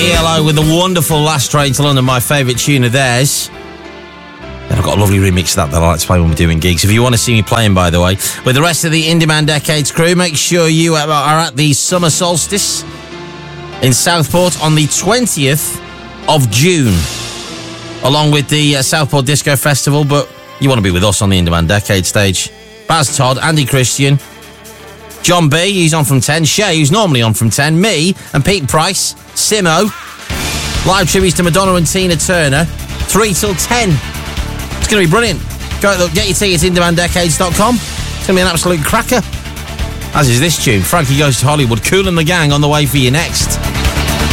ELO with the wonderful Last Train to London, my favourite tune of theirs. Then I've got a lovely remix of that I like to play when we're doing gigs. If you want to see me playing, by the way, with the rest of the In Demand Decades crew, make sure you are at the Summer Solstice in Southport on the 20th of June, along with the Southport Disco Festival, but you want to be with us on the In Demand Decade stage. Baz Todd, Andy Christian, John B, who's on from 10, Shay, who's normally on from 10, me and Pete Price, Simo, live tributes to Madonna and Tina Turner, 3 till 10. It's going to be brilliant. Go look, get your tickets indemanddecades.com. It's going to be an absolute cracker. As is this tune, Frankie Goes to Hollywood, Kool and the Gang on the way for you next.